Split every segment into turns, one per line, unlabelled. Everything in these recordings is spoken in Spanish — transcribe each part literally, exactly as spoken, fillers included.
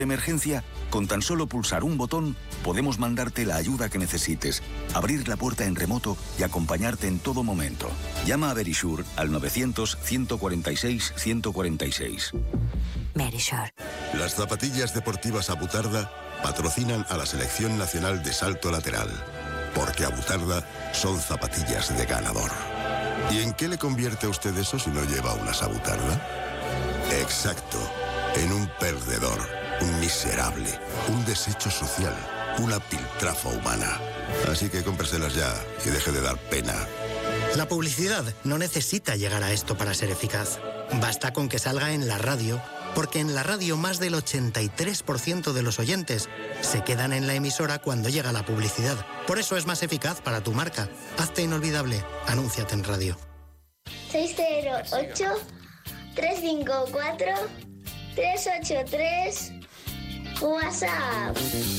Emergencia, con tan solo pulsar un botón, podemos mandarte la ayuda que necesites, abrir la puerta en remoto y acompañarte en todo momento. Llama a Verisure al novecientos, ciento cuarenta y seis, ciento cuarenta y seis.
Verisure.
Las zapatillas deportivas Abutarda patrocinan a la Selección Nacional de Salto Lateral, porque Abutarda son zapatillas de ganador. ¿Y en qué le convierte a usted eso si no lleva unas Abutarda? Exacto, en un perdedor. Un miserable, un desecho social, una piltrafa humana. Así que cómpreselas ya y deje de dar pena.
La publicidad no necesita llegar a esto para ser eficaz. Basta con que salga en la radio, porque en la radio más del ochenta y tres por ciento de los oyentes se quedan en la emisora cuando llega la publicidad. Por eso es más eficaz para tu marca. Hazte inolvidable. Anúnciate en radio.
seis cero ocho, tres cinco cuatro, tres ocho tres WhatsApp.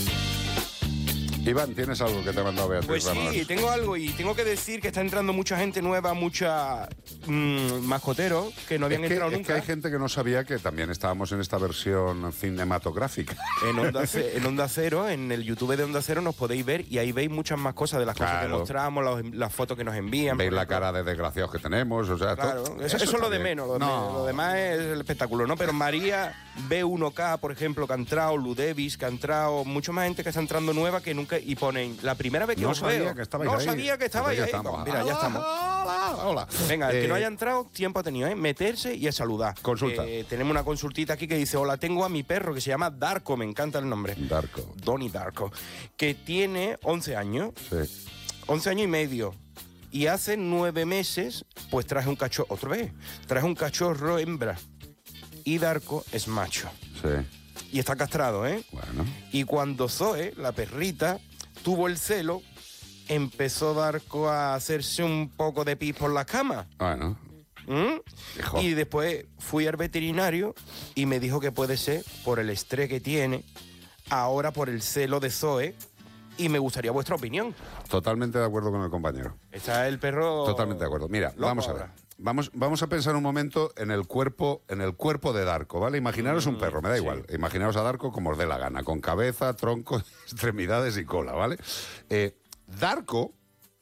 Iván, ¿tienes algo que te ha mandado Beatriz
Pues
Ramos?
sí, tengo algo y tengo que decir que está entrando mucha gente nueva, mucha mmm, mascoteros que no habían
es que,
entrado
es
nunca.
que hay gente que no sabía que también estábamos en esta versión cinematográfica.
En Onda, C- en Onda Cero, en el YouTube de Onda Cero nos podéis ver y ahí veis muchas más cosas de las cosas
Claro.
que mostramos, los- las fotos que nos envían.
Veis
por
la
ejemplo.
cara de desgraciados que tenemos, o sea,
Claro,
todo-
eso, eso es lo de
también.
menos, lo, de-
No.
lo demás es el espectáculo, ¿no? Pero María B uno K, por ejemplo, que ha entrado, Ludevis, que ha entrado, mucha más gente que está entrando nueva que nunca, y ponen, la primera vez que
No
os
sabía
veo,
que estabais
no
ahí.
sabía que estabais
Pues
ahí.
ya estamos.
Mira, ya estamos.
Hola, hola.
Venga, el que
Eh,
no haya entrado, tiempo ha tenido, ¿eh? Meterse y a saludar.
Consulta.
Eh, tenemos una consultita aquí que dice, hola, tengo a mi perro que se llama Darko, me encanta el nombre.
Darko.
Donnie Darko, que tiene once años,
Sí.
once años y medio. Y hace nueve meses, pues traje un cachorro, otra vez, traje un cachorro hembra. Y Darko es macho.
Sí.
Y está castrado, ¿eh?
Bueno.
Y cuando Zoe, la perrita, tuvo el celo, empezó Darko a hacerse un poco de pis por la cama.
Bueno.
¿Mm?
Hijo.
Y después fui al veterinario y me dijo que puede ser por el estrés que tiene, ahora por el celo de Zoe, y me gustaría vuestra opinión.
Totalmente de acuerdo con el compañero.
Está el perro...
Totalmente de acuerdo. Mira,
loco
vamos a ver.
ahora.
Vamos, vamos a pensar un momento en el cuerpo, en el cuerpo de Darko, ¿vale? Imaginaros un perro, me da
sí.
igual. Imaginaros a Darko como os dé la gana, con cabeza, tronco, extremidades y cola, ¿vale? Eh, Darko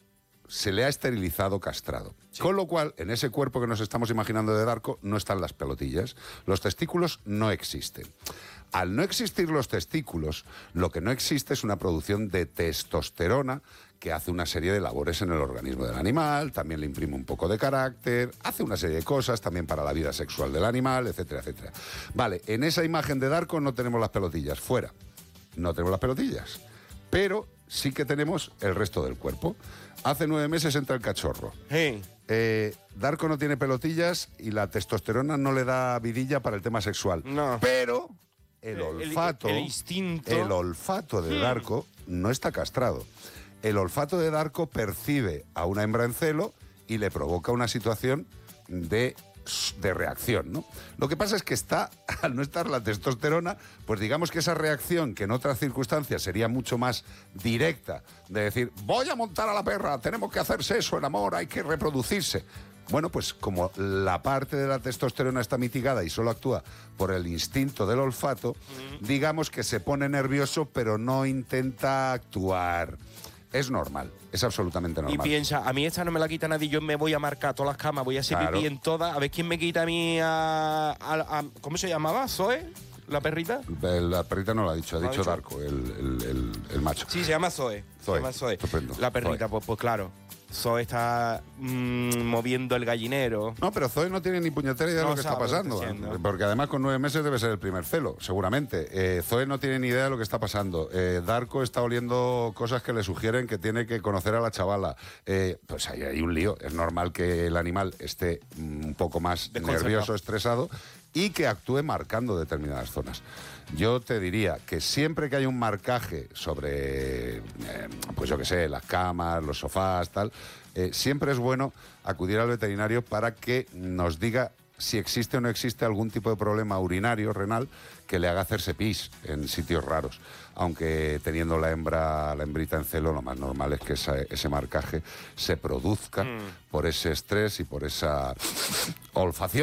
se le ha esterilizado, castrado. Sí. Con lo cual, en ese cuerpo que nos estamos imaginando de Darko no están las pelotillas. Los testículos no existen. Al no existir los testículos, lo que no existe es una producción de testosterona que hace una serie de labores en el organismo del animal, también le imprime un poco de carácter, hace una serie de cosas también para la vida sexual del animal, etcétera, etcétera. Vale, en esa imagen de Darko no tenemos las pelotillas, fuera. No tenemos las pelotillas, pero sí que tenemos el resto del cuerpo. Hace nueve meses entra el cachorro.
Hey.
Eh, Darko no tiene pelotillas y la testosterona no le da vidilla para el tema sexual.
No.
Pero el
El-
olfato,
el instinto.
el olfato de Darko no está castrado. El olfato de Darko percibe a una hembra en celo y le provoca una situación de, de reacción, ¿no? Lo que pasa es que está, al no estar la testosterona, pues digamos que esa reacción, que en otras circunstancias sería mucho más directa, de decir, voy a montar a la perra, tenemos que hacer sexo, el amor, hay que reproducirse. Bueno, pues como la parte de la testosterona está mitigada y solo actúa por el instinto del olfato, mm. digamos que se pone nervioso, pero no intenta actuar. Es normal, es absolutamente normal.
Y piensa, a mí esta no me la quita nadie, yo me voy a marcar todas las camas, voy a hacer
Claro.
pipí en todas, a ver quién me quita a mí a, a- a- ¿cómo se llamaba? ¿Zoe? ¿La perrita?
La perrita no lo ha dicho, ha
¿Lo ha
dicho
dicho?
Darko, el, el, el, el macho.
Sí, se llama Zoe.
Zoe,
Se llama Zoe.
estupendo.
La perrita,
Zoe.
pues, pues claro. Zoe está mm, moviendo el gallinero.
No, pero Zoe no tiene ni puñetera idea
No
de lo que está
sabe lo que
pasando.
está haciendo.
Porque además con nueve meses debe ser el primer celo, seguramente. Eh, Zoe no tiene ni idea de lo que está pasando. Eh, Darko está oliendo cosas que le sugieren que tiene que conocer a la chavala. Eh, pues ahí hay un lío. Es normal que el animal esté mm, un poco más
Desconcertado.
nervioso, estresado y que actúe marcando determinadas zonas. Yo te diría que siempre que hay un marcaje sobre, eh, pues yo qué sé, las camas, los sofás, tal, eh, siempre es bueno acudir al veterinario para que nos diga si existe o no existe algún tipo de problema urinario, renal, que le haga hacerse pis en sitios raros. Aunque teniendo la hembra, la hembrita en celo, lo más normal es que esa, ese marcaje se produzca mm. por ese estrés y por esa olfacción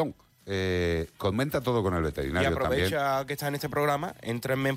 eh, comenta todo con el
Y
veterinario también.
aprovecha que está en este programa, entra en